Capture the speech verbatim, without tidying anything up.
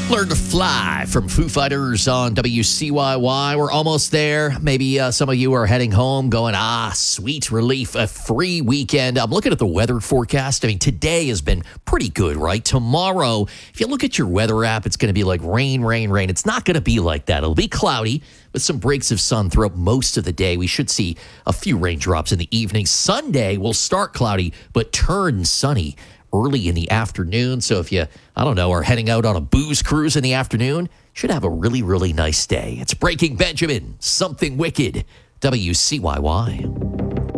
Learn to Fly from Foo Fighters on W C Y Y. We're almost there. Maybe uh, some of you are heading home going, ah, sweet relief, a free weekend. I'm looking at the weather forecast. I mean, today has been pretty good, right? Tomorrow, if you look at your weather app, it's going to be like rain, rain, rain. It's not going to be like that. It'll be cloudy with some breaks of sun throughout most of the day. We should see a few raindrops in the evening. Sunday will start cloudy, but turn sunny early in the afternoon. So if you, I don't know, are heading out on a booze cruise in the afternoon, should have a really, really nice day. It's Breaking Benjamin, Something Wicked, W C Y Y.